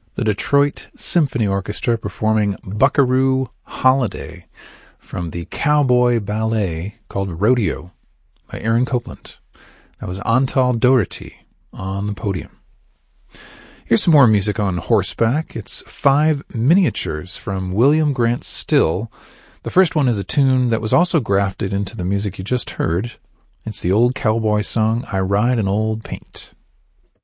The Detroit Symphony Orchestra performing Buckaroo Holiday from the cowboy ballet called Rodeo by Aaron Copland. That was Antal Doherty on the podium. Here's some more music on horseback. It's 5 miniatures from William Grant Still. The first one is a tune that was also grafted into the music you just heard. It's the old cowboy song, I Ride an Old Paint.